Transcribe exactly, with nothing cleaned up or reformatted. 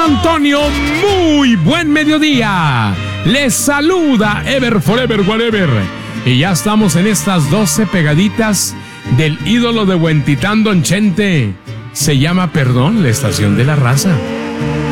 Antonio, muy buen mediodía. Les saluda Ever Forever Whatever. Y ya estamos en estas doce pegaditas del ídolo de Huentitán, Don Chente. Se llama Perdón, la estación de la raza.